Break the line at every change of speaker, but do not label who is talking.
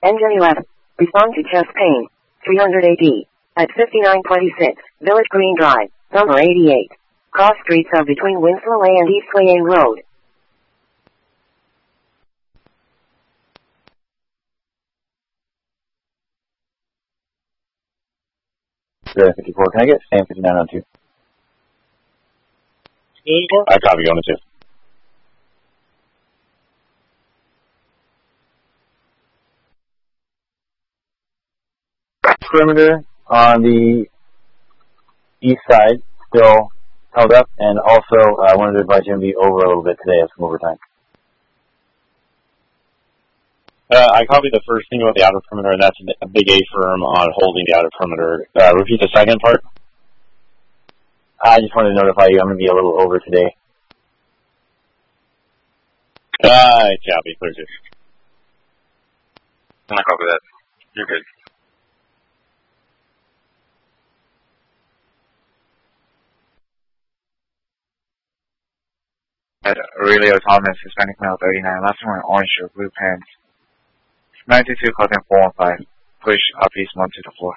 Engine 11. Respond to chest pain. 300 AD. At 5926, Village Green Drive, number 88. Cross streets are between Winslow and East Swaying Road.
54, can I get Sam 59 on 2? I copy on the 2. Perimeter on the east side still held up, and also I wanted to advise you to be over a little bit today as some overtime.
I copied the first thing about the outer perimeter, and that's a big A firm on holding the outer perimeter. Repeat the second part.
I just wanted to notify you I'm going to be a little over today.
Copy, clear too.
I copy that. You're good. At Aurelia Thomas, Hispanic male 39, last one orange shirt, blue pants. 92 Cotton 415. Push up east 1 to the floor.